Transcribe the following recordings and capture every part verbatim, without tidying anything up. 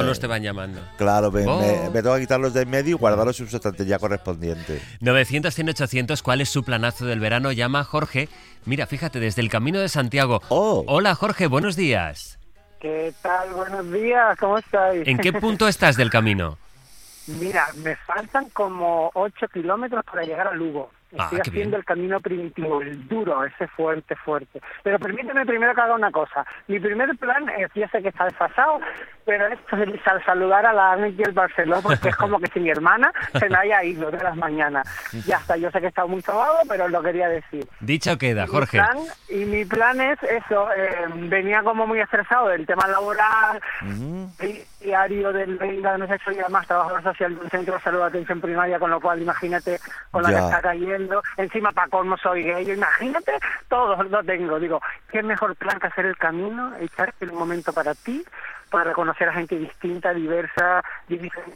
Los te van llamando. Claro, me, Oh. me, me tengo que quitarlos de en medio y guardarlos en su estantería correspondiente. novecientos, cien, ochocientos, ¿cuál es su planazo del verano? Llama a Jorge. Mira, fíjate, desde el Camino de Santiago. Oh. Hola, Jorge, buenos días. ¿Qué tal? Buenos días, ¿cómo estáis? ¿En qué punto estás del camino? Mira, me faltan como ocho kilómetros para llegar a Lugo. Ah, Estoy qué haciendo bien. el camino primitivo, el duro, ese fuerte, fuerte. Pero permíteme primero que haga una cosa. Mi primer plan es, ya sé que está desfasado, pero es sal- saludar a la Ángel Barceló, porque es como que si mi hermana se me haya ido de las mañanas. Ya está, yo sé que está muy sobado, pero lo quería decir. Dicho queda, Mi Jorge. plan- y mi plan es eso, eh, venía como muy estresado del tema laboral, Ujú. el diario del venga, no sé si soy más trabajador social de un centro de salud de atención primaria, con lo cual imagínate con la Ya. que está cayendo, encima para colmo soy gay, imagínate, todo lo tengo, digo, qué mejor plan que hacer el camino, echarte un momento para ti, para reconocer a gente distinta, diversa, diferente,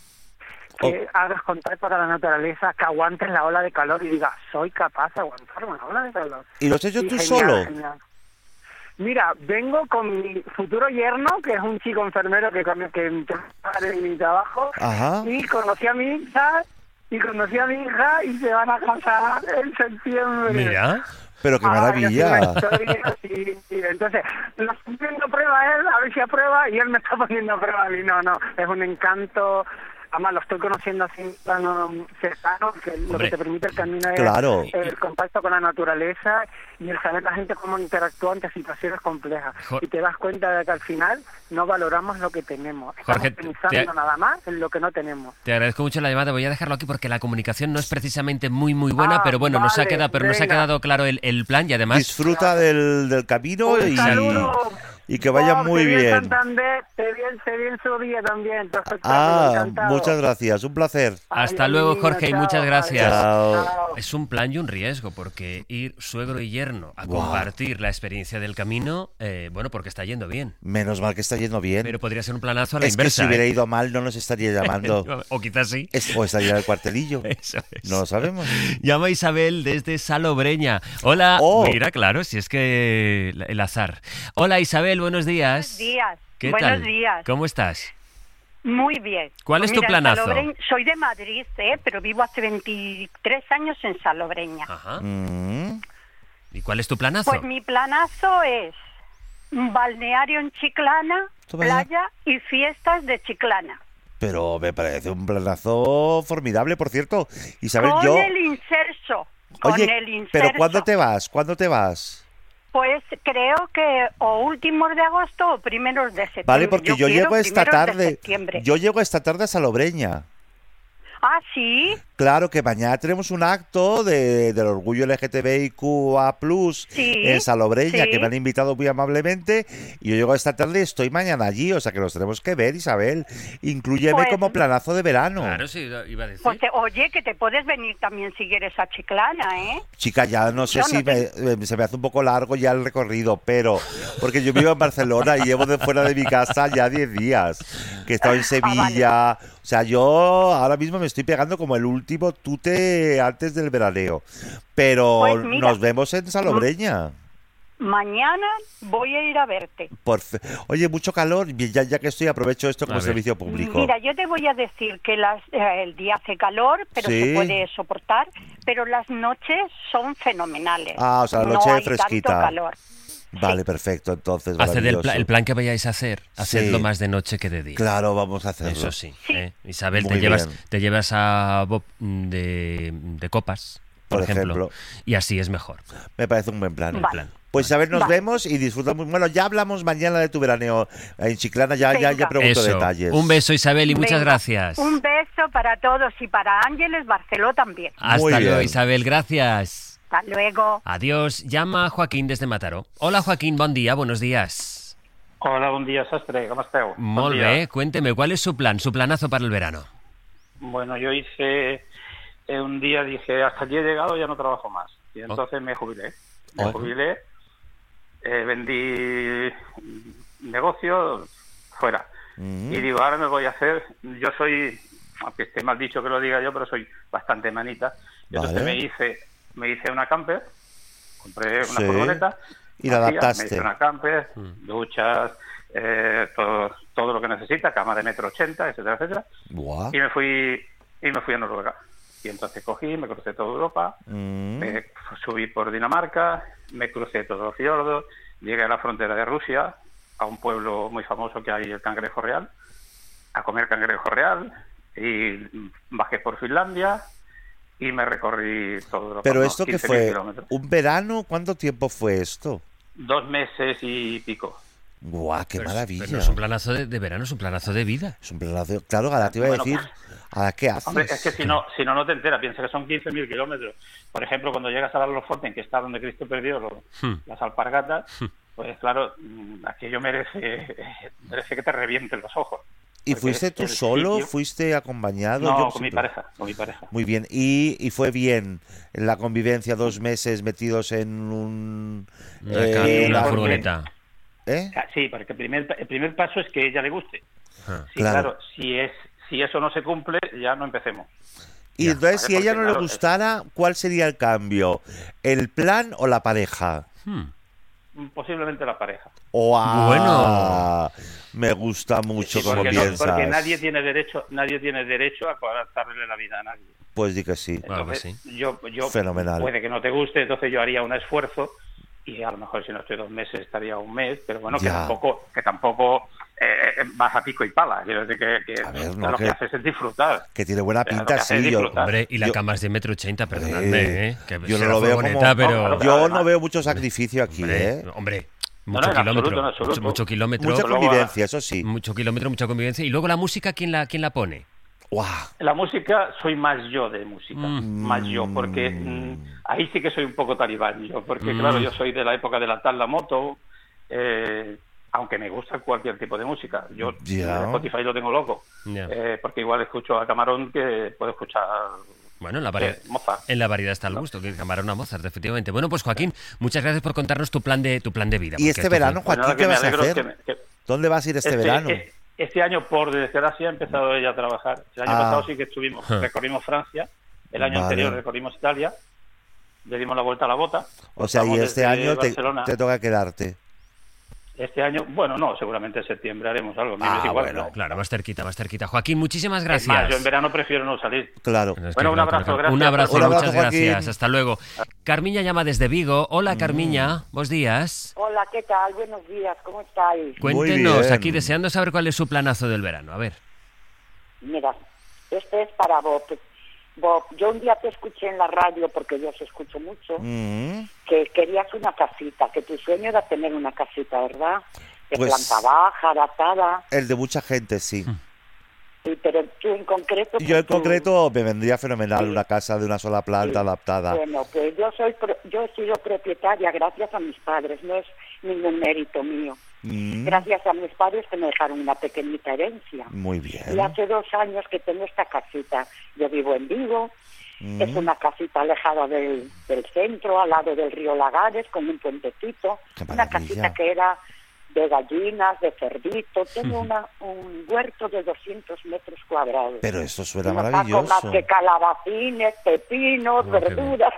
que hagas contacto con la naturaleza, que aguantes la ola de calor y digas, soy capaz de aguantar una ola de calor. ¿Y lo has hecho Y tú genial, solo? genial. Mira, vengo con mi futuro yerno, que es un chico enfermero que con- que trabaja en mi trabajo, Ajá. y conocí a mi hija, y conocí a mi hija, y se van a casar en septiembre. Mira. Pero qué Ay, maravilla. es una historia, sí, sí. Entonces, lo estoy poniendo a prueba a él, a ver si aprueba, y él me está poniendo a prueba a mí. No, no, es un encanto. Además, lo estoy conociendo así en plano cercano, que lo Hombre. que te permite el camino es Claro. el contacto con la naturaleza y el saber la gente cómo interactúa ante situaciones complejas. Jo- Y te das cuenta de que al final no valoramos lo que tenemos. Estamos Jorge, pensando te- nada más en lo que no tenemos. Te agradezco mucho la llamada. Voy a dejarlo aquí porque la comunicación no es precisamente muy, muy buena, Ah, pero bueno, nos ha vale, quedado, pero nos ha venga. quedado claro el, el plan y además... Disfruta del, del camino Un y, saludo. y que vaya Oh, muy te vi en bien. Santander, te vi en, te vi en su día también. tu espectáculo, Ah, encantado. muchas gracias. Un placer. Hasta Ay, luego, niño, Jorge, y chao, muchas gracias. Chao. chao. Es un plan y un riesgo, porque ir suegro y yerno a Guau. compartir la experiencia del camino, eh, bueno, porque está yendo bien. Menos mal que está yendo bien. Pero podría ser un planazo a la es que inversa. si hubiera ¿eh? ido mal no nos estaría llamando. O quizás sí. Es- o estaría en el cuartelillo. Eso es. No lo sabemos. Llama Isabel desde Salobreña. Hola. Oh. Mira, claro, si es que el azar. Hola, Isabel, buenos días. Buenos días. ¿Qué Buenos tal? días. ¿Cómo estás? Muy bien. ¿Cuál Pues es tu mira, en planazo? Salobreña- soy de Madrid, ¿eh? Pero vivo hace veintitrés años en Salobreña. Ajá. Mm. ¿Y cuál es tu planazo? Pues mi planazo es un balneario en Chiclana, Toma ya. playa y fiestas de Chiclana. Pero me parece un planazo formidable, por cierto. Isabel, con yo... el inserso. Con Oye, el inserso. pero ¿cuándo te vas? ¿Cuándo te vas? Pues creo que o últimos de agosto o primeros de septiembre. Vale, porque yo, quiero llego esta primeros de tarde. septiembre. Yo llego esta tarde a Salobreña. Ah, sí. Claro que mañana tenemos un acto de, del orgullo L G T B I Q A plus, Sí, en Salobreña, sí. que me han invitado muy amablemente. Y yo llego esta tarde y estoy mañana allí, o sea que nos tenemos que ver, Isabel. Inclúyeme Pues- como planazo de verano. Claro, sí, iba a decir. Pues te- oye, que te puedes venir también si quieres a Chiclana, ¿eh? Chica, ya no sé Yo si no te- me- eh, se me hace un poco largo ya el recorrido, pero porque yo vivo en Barcelona y llevo de fuera de mi casa ya diez días, que he estado en Sevilla. O sea, yo ahora mismo me estoy pegando como el último tute antes del veraneo. Pero Pues mira, nos vemos en Salobreña. Mañana voy a ir a verte. Por fe- Oye, mucho calor, y ya, ya que estoy aprovecho esto como A ver. servicio público. Mira, yo te voy a decir que las, eh, el día hace calor, pero Sí. se puede soportar, pero las noches son fenomenales. Ah, o sea, la no noche hay fresquita. tanto calor. Vale, perfecto, entonces. Haced el, maravilloso. pla- el plan que vayáis a hacer, hacedlo Sí. más de noche que de día. Claro, vamos a hacerlo. Eso sí. Sí. ¿eh? Isabel, Muy te llevas, bien. te llevas a Bob de, de copas, por, Por ejemplo, ejemplo. y así es mejor. Me parece un buen plan. Vale. plan. Pues Isabel, nos Vale. vemos y disfrutamos. Bueno, ya hablamos mañana de tu veraneo en Chiclana, ya, ya, ya Venga. pregunto Eso. detalles. Un beso, Isabel, y muchas Venga, gracias. Un beso para todos y para Ángeles Barceló también. Hasta Muy luego, bien. Isabel, gracias. Hasta luego. Adiós. Llama a Joaquín desde Mataró. Hola, Joaquín, buen día, buenos días. Hola, bon dia, sastre, com esteu? Bon Molt dia. bé, cuénteme, ¿cuál es su plan, su planazo para el verano? Bueno, yo hice eh, un día, dije, hasta aquí he llegado, ya no trabajo más. Y entonces me jubilé. Me Oh. jubilé, eh, vendí negocio fuera. Mm. Y digo, ahora me voy a hacer, yo soy, aunque esté mal dicho que lo diga yo, pero soy bastante manita. Y entonces Vale. me hice, me hice una camper, compré una Sí. furgoneta. Y la vacía, adaptaste. Me hice una camper, Mm. duchas, eh, todo, todo lo que necesita, cama de metro ochenta, etcétera, etcétera. Buah. Y me fui y me fui a Noruega. Y entonces cogí, me crucé toda Europa, Mm. me subí por Dinamarca, me crucé todos los fiordos, llegué a la frontera de Rusia, a un pueblo muy famoso que hay, el Cangrejo Real, a comer cangrejo real, y bajé por Finlandia y me recorrí todo Europa. Pero unos esto que quince mil fue, kilómetros. ¿un verano? ¿Cuánto tiempo fue esto? Dos meses y pico. Guau, qué Pero es- maravilla. pero no es un planazo de, de verano, es un planazo de vida. Es un planazo. Claro, ahora te iba a Bueno, decir, ¿ahora qué haces? Hombre, es que si no, si no, no te enteras, piensa que son quince mil kilómetros. Por ejemplo, cuando llegas a Darloforten, que está donde Cristo perdió lo- Hmm. las alpargatas, pues claro, mm, aquello merece, merece que te revienten los ojos. ¿Y Porque fuiste es tú el solo? sitio- ¿Fuiste acompañado? No, Yo con mi siempre- pareja, con mi pareja. Muy bien. ¿Y, y fue bien la convivencia dos meses metidos en un... Una, eh, ca- Sí, una porque- furgoneta. ¿Eh? Ah, Sí, porque el primer, el primer paso es que ella le guste. Ah. Sí, Claro. claro, si, es, si eso no se cumple, ya no empecemos. Y Ya, entonces, vale, si a ella porque, no le claro, gustara, ¿cuál sería el cambio? ¿El plan o la pareja? Hmm. Posiblemente la pareja. ¡Guau! Bueno. Me gusta mucho Sí, como porque, no- piensas. porque nadie tiene derecho, nadie tiene derecho a coartarle la vida a nadie. Pues di que sí. Claro que Entonces, sí. yo, yo Fenomenal. puede que no te guste, entonces yo haría un esfuerzo y a lo mejor si no estoy dos meses estaría un mes, pero bueno, que Ya. tampoco, que tampoco eh, vas a pico y pala. Quiero decir que, que, A ver, que no, lo que- que haces es disfrutar. Que tiene buena Pero lo pinta, que hace es sí. Yo, disfrutar. Hombre, y la Yo- cama es de metro ochenta, perdonadme, ¿eh? Que yo no será lo veo furgoneta, como- pero... No, yo además- no veo mucho sacrificio aquí, Hombre, ¿eh? hombre, No, mucho no, en kilómetro, absoluto, en absoluto. mucho, mucho kilómetro, Mucha luego- convivencia, eso sí. mucho kilómetro, mucha convivencia. Y luego la música, ¿quién la, quién la pone? ¡Guau! La música, soy más yo de música, Mm. más yo, porque mm, ahí sí que soy un poco talibán yo, porque Mm. claro, yo soy de la época de la tal la moto, eh, aunque me gusta cualquier tipo de música. Yo Ya. Spotify lo tengo loco, Ya. eh, porque igual escucho a Camarón que puedo escuchar Bueno, en la, vari- eh, Mozart. en la variedad está el gusto, que Camarón a Mozart, efectivamente. Bueno, pues Joaquín, muchas gracias por contarnos tu plan de, tu plan de vida. ¿Y porque este esto fue- verano, Pues Joaquín, nada, qué que me vas a alegro hacer? que me- que- ¿Dónde vas a ir este, este, verano? eh, este año, por desgracia, ha empezado ella a trabajar. El año Ah. pasado sí que estuvimos, recorrimos Francia, el año Vale. anterior recorrimos Italia, le dimos la vuelta a la bota. O sea, y Vamos este desde año te, Barcelona. te toca quedarte. Este año, bueno, no, seguramente en septiembre haremos algo. Ah, es igual, bueno, ¿no? Claro, más cerquita, más cerquita. Joaquín, muchísimas Es gracias. más, yo en verano prefiero no salir. Claro. Es que Bueno, un claro, abrazo, claro. gracias. Un abrazo, Un abrazo, muchas Joaquín. gracias. Hasta luego. Carmiña llama desde Vigo. Hola, Carmiña. Buenos días. Hola, ¿qué tal? Buenos días, ¿cómo estáis? Cuéntenos, bien. aquí deseando saber cuál es su planazo del verano. A ver. Mira, este es para Bob. Bob, yo un día te escuché en la radio, porque yo os escucho mucho, Mm. que querías una casita, que tu sueño era tener una casita, ¿verdad? De Pues- planta baja, adaptada, El de mucha gente, sí. sí, pero tú en concreto... Yo en pues, tú- concreto me vendría fenomenal Sí. una casa de una sola planta Sí. adaptada. Bueno, pues yo soy pro- yo he sido propietaria gracias a mis padres, no es ningún mérito mío. Mm. Gracias a mis padres que me dejaron una pequeñita herencia. Muy Y bien. hace dos años que tengo esta casita. Yo vivo en Vigo, Mm. es una casita alejada del, del centro, al lado del río Lagares, con un puentecito. Qué Una maravilla. casita que era de gallinas, de cerdito. Tengo una, un huerto de doscientos metros cuadrados. Pero esto suena No saco maravilloso. más que calabacines, pepinos, Oh, qué bien. verduras.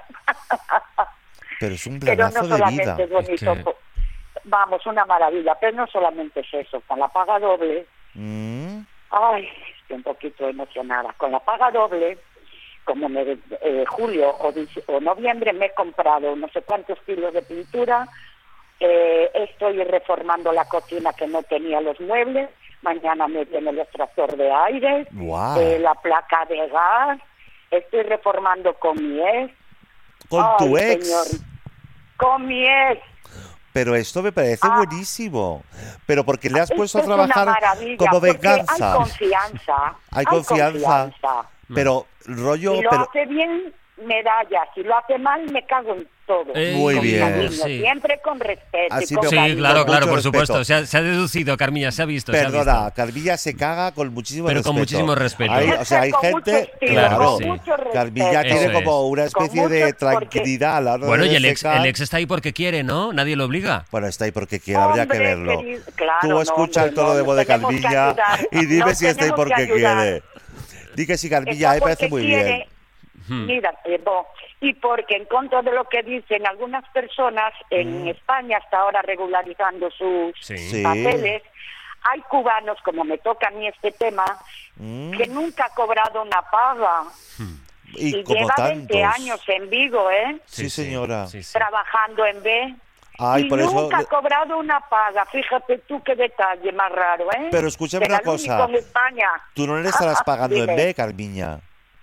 Pero es un Pero planazo no de solamente vida. es bonito. Es que- po- Vamos, una maravilla. Pero no solamente es eso. Con la paga doble... Mm. Ay, estoy un poquito emocionada. Con la paga doble, como me, eh, julio o, dic- o noviembre me he comprado no sé cuántos kilos de pintura, eh, estoy reformando la cocina que no tenía los muebles, mañana me viene el extractor de aire, Guau. eh, la placa de gas, estoy reformando con mi ex. Con Ay, tu ex. señor, con mi ex. Pero esto me parece Ah. buenísimo. Pero porque le has Esto puesto a es una trabajar maravilla, como porque venganza. Hay confianza. Hay confianza. confianza. Pero rollo, Si lo pero hace bien, medalla. Si lo hace mal, me cago en todo. Eh, Muy Con bien. cariño, Sí. Siempre con respeto. Así y con me- Sí, cariño. claro, Con claro, mucho por respeto. supuesto. Se ha, se ha deducido, Carmiña, se ha visto. se ha perdona, visto. Carmilla se caga con muchísimo Pero respeto. con muchísimo respeto. Hay- o sea, hay Con mucho gente, estilo, Claro claro, que sí. con mucho respeto. Carmilla tiene Eso es. como una especie Con de mucho- porque- tranquilidad a la hora Bueno, de y el ex, secar. el ex está ahí porque quiere, ¿no? Nadie lo obliga. Bueno, está ahí porque quiere, habría que Hombre, verlo. querido, claro, Tú no, escucha hombre, el tono no, de nos voz de tenemos que Carmilla ayudar, y dime nos si está ahí tenemos porque que ayudar. quiere. Di que sí, Carmilla, Está me parece porque muy quiere, bien. Hmm. Mira, eh, bo, y porque en contra de lo que dicen algunas personas, en Mm. España hasta ahora regularizando sus Sí. Sí. papeles, hay cubanos, como me toca a mí este tema, Mm. que nunca ha cobrado una paga. Y, Y como lleva tantos. veinte años en Vigo, ¿eh? Sí, señora. Sí, sí. Trabajando en B. Ay, y por eso... nunca ha cobrado una paga. Fíjate tú qué detalle más raro, ¿eh? Pero escúchame Será una el único cosa. en España. Tú no le estarás pagando en Dime. B, Carmiña.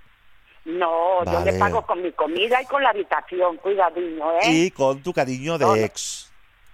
No, yo Vale. le pago con mi comida y con la habitación, cuidadinho, ¿eh? Y con tu cariño de No, no. ex.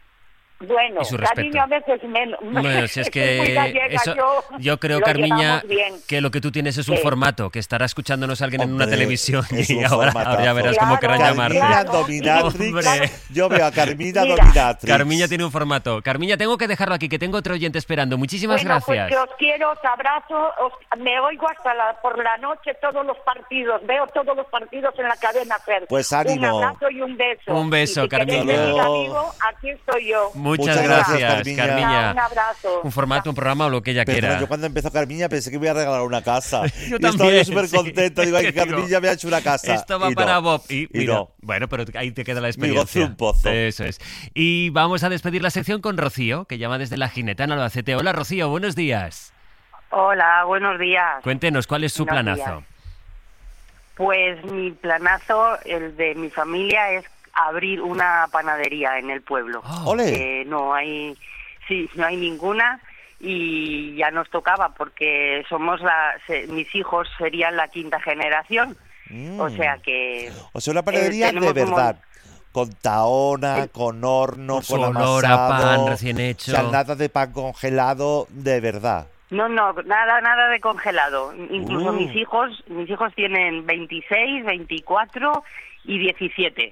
Bueno, Y su cariño a veces menos. Bueno, si es Soy muy que gallega, eso, yo, yo creo, lo Carmiña, llevamos bien. que lo que tú tienes es un Sí. formato, que estará escuchándonos alguien en una Hombre, televisión es y un ahora, formatazo. ahora ya verás cómo Claro, querrán llamarte. Carmiña Claro. Dominatrix. Hombre. Yo veo a Carmina Mira. Dominatrix. Carmiña tiene un formato. Carmiña, tengo que dejarlo aquí, que tengo otro oyente esperando. Muchísimas Bueno, pues gracias. que os quiero, os abrazo, os- me oigo hasta la, por la noche todos los partidos, veo todos los partidos en la cadena Ser. Pues ánimo. Un abrazo y un beso. Un beso, y si queréis Carmiña. venir a Luego. Vigo, aquí estoy yo. Muchas, Muchas gracias, gracias, Carmiña. Carmiña. Un abrazo. Un formato, un programa o lo que ella Perdona, quiera. yo cuando empezó Carmiña pensé que me iba a regalar una casa. Yo y también, estaba yo súper sí. contento. Digo, ay, que Digo, Carmiña me ha hecho una casa. Esto va Y no. para Bob. Y, Y mira, no. bueno, pero ahí te queda la Mi experiencia. gozo un pozo. Eso es. Y vamos a despedir la sección con Rocío, que llama desde La Gineta en Albacete. Hola, Rocío, buenos días. Hola, buenos días. Cuéntenos, ¿cuál es su Buenos planazo? días. Pues mi planazo, el de mi familia, es abrir una panadería en el pueblo. Oh, Ole. Que no hay, sí, no hay ninguna y ya nos tocaba porque somos la, se- mis hijos serían la quinta generación, Mm. o sea que O sea, una panadería eh, de tenemos un verdad. mon- Con taona, con horno, Con con su olor a amasado. pan recién hecho. O sea, nada de pan congelado, de verdad. No, no, nada, nada de congelado. Incluso Uh. mis hijos, mis hijos tienen veintiséis, veinticuatro y diecisiete.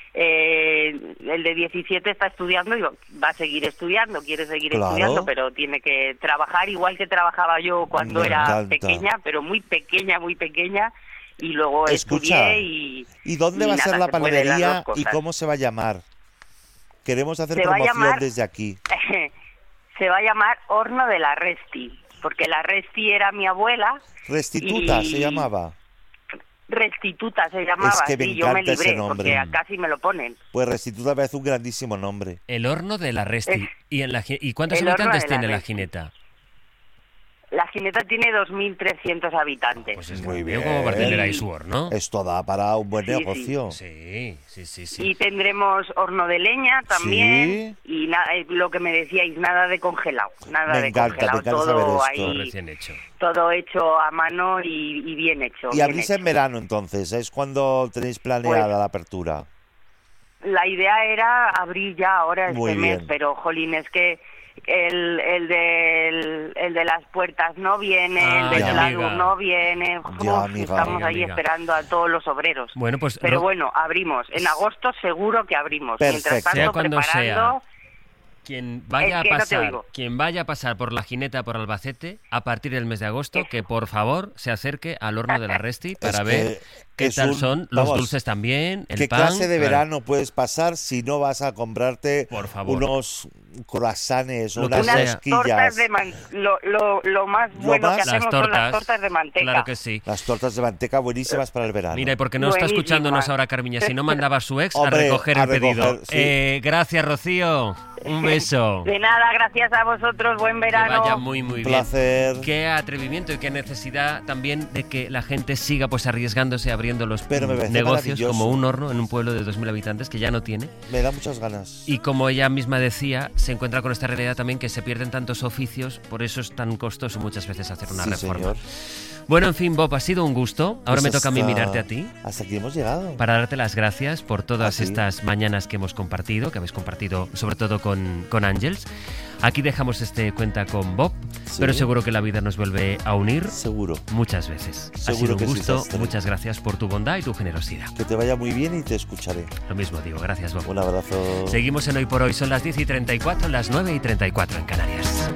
Eh, el de diecisiete está estudiando y va a seguir estudiando, quiere seguir Claro. estudiando, pero tiene que trabajar igual que trabajaba yo cuando Me era encanta. pequeña, pero muy pequeña, muy pequeña. Y luego Escucha, estudié y... ¿y dónde y va a ser nada, la se puede, las panadería dos y cosas. cómo se va a llamar? Queremos hacer Se va a promoción llamar- desde aquí. Se va a llamar Horno de la Resti, porque la Resti era mi abuela. Restituta y- se llamaba. Restituta se llamaba, Es que me sí, yo me encanta ese libré, nombre. porque casi me lo ponen. Pues Restituta me parece un grandísimo nombre. El horno de la Resti. Es- ¿Y, en la, gi- ¿Y cuántos el horno habitantes de la tiene la Resti. Gineta? La Gineta tiene dos mil trescientos habitantes. Pues es Muy muy bien. bien. ¿Cómo va a tener ahí su horno? Esto da para un buen Sí, sí. negocio. Sí, sí, sí, sí. Y tendremos horno de leña también. Y nada, eh, lo que me decíais, nada de congelado. Nada Me de encanta, me congelado, encanta todo saber esto. Todo ahí, recién hecho. todo hecho a mano y, y bien hecho. Y bien abrís hecho. en verano entonces, es cuando tenéis planeada la apertura. La idea era abrir ya ahora este Muy mes, bien. pero jolín, es que el, el, del- el de las puertas no viene, Ah, el del ya, Lago amiga. no viene. Ya, Uf, amiga. estamos Amiga, ahí amiga. esperando a todos los obreros. Bueno, pues Pero Ro- bueno, abrimos. En agosto seguro que abrimos. Perfecto. Mientras tanto, Sea cuando preparando... quien vaya Es que a no te pasar, oigo. quien vaya a pasar por la Gineta por Albacete a partir del mes de agosto, que por favor se acerque al horno de la Resti para Es ver que qué es tal un- son los vamos, dulces también, el ¿Qué pan. clase de claro. verano puedes pasar si no vas a comprarte Por favor. unos croissants o Lo que unas sea. Unas tortas rosquillas? de man- lo, lo, lo más Lo bueno más- que Las hacemos son tortas, las tortas de manteca. claro que sí. Las tortas de manteca buenísimas para el verano. Mira, y porque no está Buenísima. escuchándonos ahora Carmiña, si no mandaba a su ex Hombre, a recoger a el pedido. recoger, sí. Eh, gracias, Rocío. Un beso. De nada, gracias a vosotros, buen Que verano. vaya muy, muy Un bien. placer. Qué atrevimiento y qué necesidad también de que la gente siga pues arriesgándose, abriendo los Pero me parece negocios maravilloso. como un horno en un pueblo de dos mil habitantes que ya no tiene. Me da muchas ganas. Y como ella misma decía, se encuentra con esta realidad también que se pierden tantos oficios, por eso es tan costoso muchas veces hacer una Sí, reforma. señor. Bueno, en fin, Bob, ha sido un gusto. Ahora Pues me toca a mí hasta- mirarte a ti Hasta aquí hemos llegado. para darte las gracias por todas ¿Ah, sí? estas mañanas que hemos compartido, que habéis compartido sobre todo con, con Ángels. Aquí dejamos este cuenta con Bob, Sí. pero seguro que la vida nos vuelve a unir Seguro. muchas veces. ha Seguro sido un que sí, gusto, Sastre. muchas gracias por tu bondad y tu generosidad. Que te vaya muy bien y te escucharé. Lo mismo digo, gracias Bob. Un abrazo. Seguimos en Hoy por Hoy, son las diez y treinta y cuatro, las nueve y treinta y cuatro en Canarias.